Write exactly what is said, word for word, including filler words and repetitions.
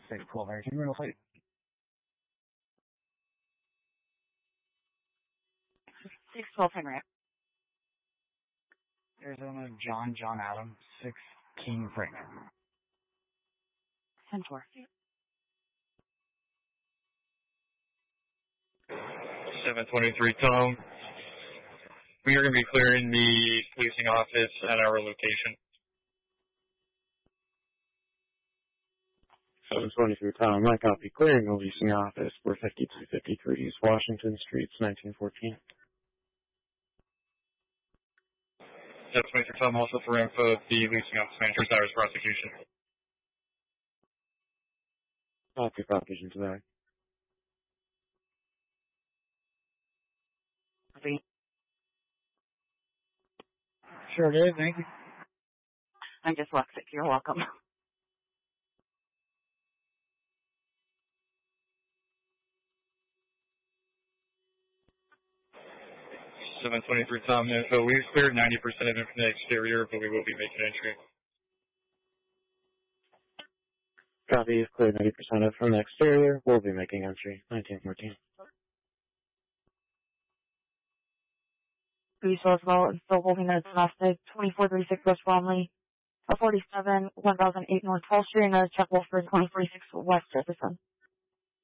six twelve Air. Can you run a flight? six twelve Henry. Arizona, John, John Adam, six King Frank. Centaur. seven twenty-three Tom. We are going to be clearing the policing office at our location. seven twenty-three Tom, my copy. Clearing the leasing office. We're fifty-two fifty-three East Washington Street, nineteen fourteen. seven twenty-three Tom, also for info, the leasing office manager is Irish prosecution. Copy, prosecution today. Copy. Sure did, thank you. I'm dyslexic. You're welcome. seven twenty-three Tom, info. We've cleared ninety percent of it from the exterior, but we will be making entry. Copy, you've cleared ninety percent of it from the exterior. We'll be making entry. nineteen fourteen. Police as well, and still holding as domestic. twenty-four thirty-six West Bromley. forty-seven, one thousand eight North twelfth Street, and uh, check Wolford, twenty forty-six West Jefferson.